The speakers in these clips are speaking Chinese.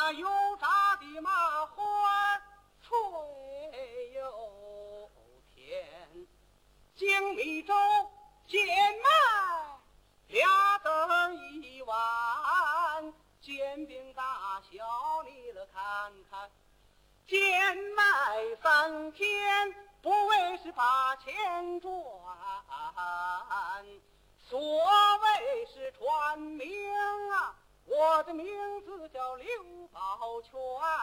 那油炸的麻花脆又甜，精米粥贱卖俩子一碗，煎饼大小你了看看，贱卖3天不为是把钱赚，所谓是传名啊，我的名字叫刘宝全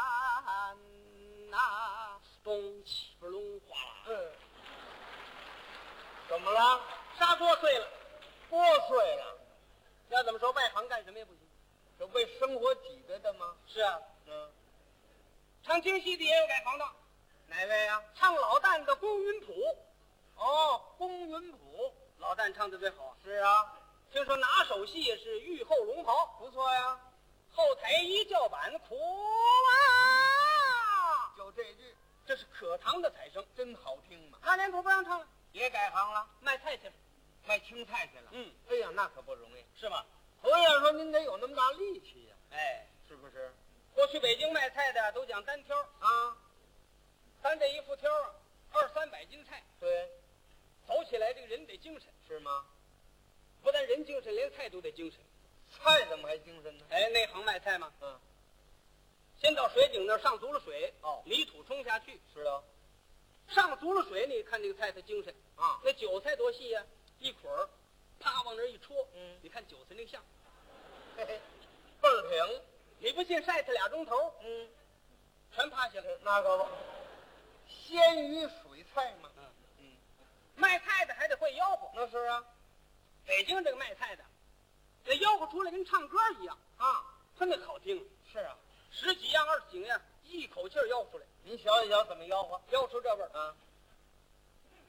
呐，咚起不隆哗啦。 怎么了？ 砂锅碎了， 锅碎了， 要怎么说外行干什么也不行。 这为生活挤兑的吗？ 是啊，唱京戏的也有改行的， 哪位呀？ 唱老旦的龚云普， 哦，龚云普。 老旦唱的最好啊。 是啊， 听说拿手戏是玉后龙袍， 不错呀。 后台一叫板，苦啊！ 就这句， 这是可堂的彩声， 真好听嘛。 那年头不让唱了， 也改行了， 卖菜去了。 卖青菜去了。哎呀，那可不容易， 是吗？ 同样说，您得有那么大力气呀。 哎， 是不是？ 过去北京卖菜的都讲单挑啊， 咱这一副挑200-300斤菜， 对， 走起来这个人得精神， 是吗？ 不但人精神，连菜都得精神。 菜怎么还精神呢？ 哎，那行卖菜嘛， 先先到水井那儿上足了水， 哦泥土冲下去， 是的。 上足了水，你看这个菜它精神啊。 那韭菜多细呀，一捆儿，啪往那儿一戳，你看韭菜那个像， 嘿嘿，倍儿挺。 你不信晒它2钟头，全趴下来。 那可不，鲜鱼水菜嘛。 卖菜的还得会吆喝， 那是啊。 北京这个卖菜的，那吆喝出来跟唱歌一样啊， 真的好听。 是啊， 10几样、20几样，一口气儿吆出来， 您瞧一瞧怎么吆喝， 吆出这味儿啊。